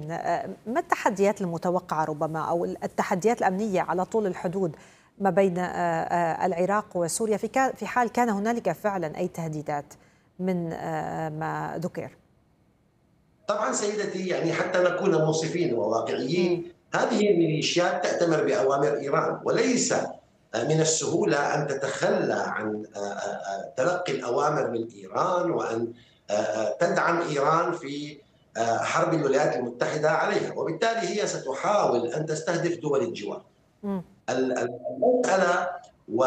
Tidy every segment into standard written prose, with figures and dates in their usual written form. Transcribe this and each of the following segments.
ما التحديات المتوقعة ربما أو التحديات الأمنية على طول الحدود ما بين العراق وسوريا في حال كان هنالك فعلا أي تهديدات من ما ذكر؟ طبعا سيدتي، يعني حتى نكون منصفين وواقعيين، هذه الميليشيات تأتمر بأوامر إيران، وليس من السهولة أن تتخلى عن تلقي الأوامر من إيران وأن تدعم إيران في حرب الولايات المتحدة عليها، وبالتالي هي ستحاول أن تستهدف دول الجوار. المسألة و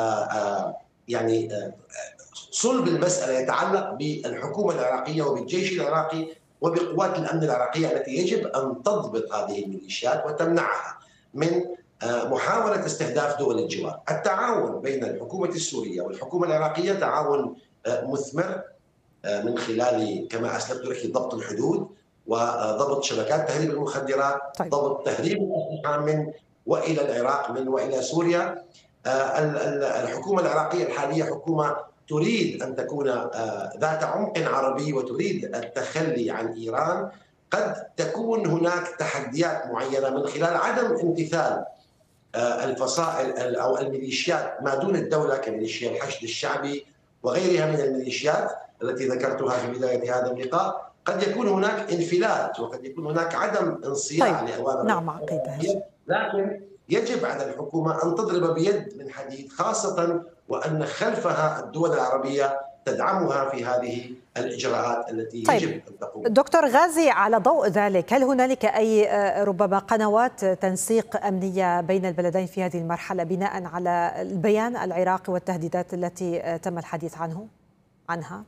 يعني صلب المسألة يتعلق بالحكومة العراقية وبالجيش العراقي وبقوات الأمن العراقية التي يجب أن تضبط هذه الميليشيات وتمنعها من محاولة استهداف دول الجوار. التعاون بين الحكومة السورية والحكومة العراقية تعاون مثمر من خلال كما أسلفت لك ضبط الحدود وضبط شبكات تهريب المخدرات، ضبط تهريب الأسلحة من وإلى العراق من وإلى سوريا. الحكومة العراقية الحالية حكومة تريد أن تكون ذات عمق عربي وتريد التخلي عن إيران. قد تكون هناك تحديات معينة من خلال عدم امتثال الفصائل أو الميليشيات ما دون الدولة كميليشيا الحشد الشعبي وغيرها من الميليشيات التي ذكرتها في بداية هذا اللقاء. قد يكون هناك انفلات وقد يكون هناك عدم انصياع لأوامر نعم عقيدة. لكن يجب على الحكومة أن تضرب بيد من حديد، خاصة وأن خلفها الدول العربية تدعمها في هذه الإجراءات التي يجب أن تقوم. دكتور غازي، على ضوء ذلك هل هنالك أي ربما قنوات تنسيق أمنية بين البلدين في هذه المرحلة بناء على البيان العراقي والتهديدات التي تم الحديث عنها؟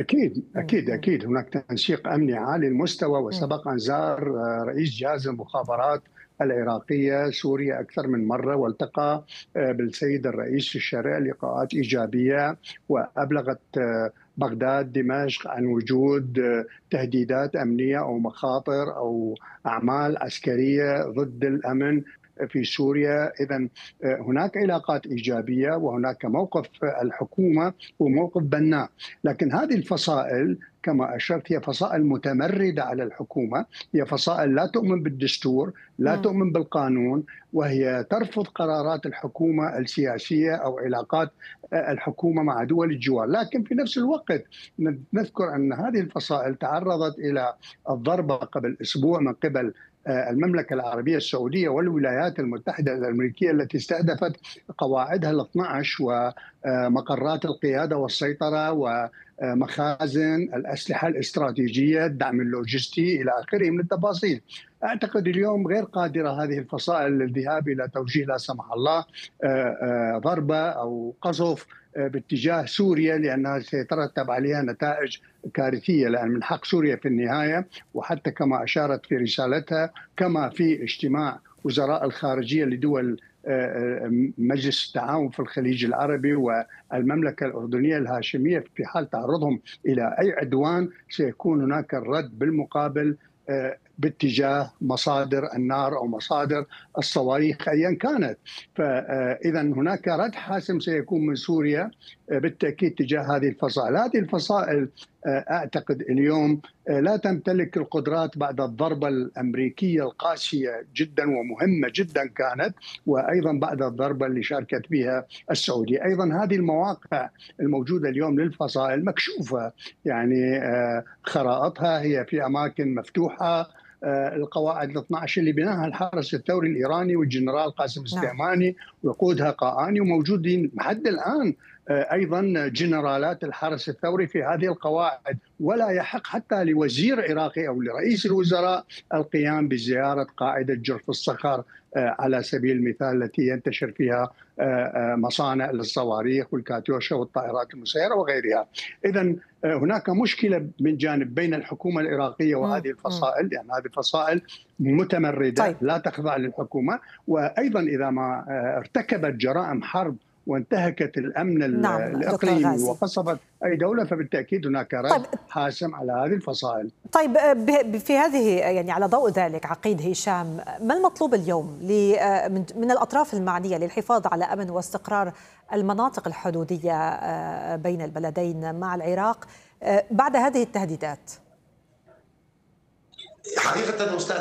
أكيد هناك تنسيق أمني عالي المستوى، وسبق أن زار رئيس جهاز المخابرات العراقية سوريا أكثر من مرة والتقى بالسيد الرئيس في الشارع لقاءات إيجابية، وأبلغت بغداد دمشق عن وجود تهديدات أمنية أو مخاطر أو أعمال عسكرية ضد الأمن في سوريا. إذن هناك علاقات إيجابية وهناك موقف الحكومة وموقف بناء، لكن هذه الفصائل كما أشرت هي فصائل متمردة على الحكومة، هي فصائل لا تؤمن بالدستور، لا تؤمن بالقانون، وهي ترفض قرارات الحكومة السياسية أو علاقات الحكومة مع دول الجوار. لكن في نفس الوقت نذكر أن هذه الفصائل تعرضت إلى الضربة قبل أسبوع من قبل المملكة العربية السعودية والولايات المتحدة الأمريكية التي استهدفت قواعدها ال 12 ومقرات القيادة والسيطرة ومخازن الأسلحة الاستراتيجية، الدعم اللوجستي إلى آخره من التفاصيل. أعتقد اليوم غير قادرة هذه الفصائل للذهاب إلى توجيه لا سمح الله ضربة أو قصف باتجاه سوريا، لأنها سيترتب عليها نتائج كارثية، لأن من حق سوريا في النهاية، وحتى كما أشارت في رسالتها كما في اجتماع وزراء الخارجية لدول مجلس التعاون في الخليج العربي والمملكة الأردنية الهاشمية، في حال تعرضهم إلى أي عدوان سيكون هناك الرد بالمقابل باتجاه مصادر النار أو مصادر الصواريخ أيا كانت. فإذا هناك رد حاسم سيكون من سوريا بالتأكيد تجاه هذه الفصائل. هذه الفصائل أعتقد اليوم لا تمتلك القدرات بعد الضربة الأمريكية القاسية جدا ومهمة جدا كانت، وأيضا بعد الضربة اللي شاركت بها السعودية. أيضا هذه المواقع الموجودة اليوم للفصائل مكشوفة، يعني خرائطها هي في أماكن مفتوحة. القواعد ال 12 اللي بناها الحرس الثوري الإيراني والجنرال قاسم السليماني وقودها قاآني، وموجودين لحد الآن أيضا جنرالات الحرس الثوري في هذه القواعد، ولا يحق حتى لوزير عراقي أو لرئيس الوزراء القيام بزيارة قاعدة جرف الصخر على سبيل المثال التي ينتشر فيها مصانع للصواريخ والكاتيوشا والطائرات المسيرة وغيرها. إذن هناك مشكلة من جانب بين الحكومة العراقية وهذه الفصائل، يعني هذه الفصائل متمردة لا تخضع للحكومة، وأيضا إذا ما ارتكبت جرائم حرب وانتهكت الأمن الإقليمي وقصفت أي دولة فبالتأكيد هناك رد حاسم على هذه الفصائل. طيب في هذه يعني على ضوء ذلك عقيد هشام، ما المطلوب اليوم من الأطراف المعنية للحفاظ على أمن واستقرار المناطق الحدودية بين البلدين مع العراق بعد هذه التهديدات؟ حقيقة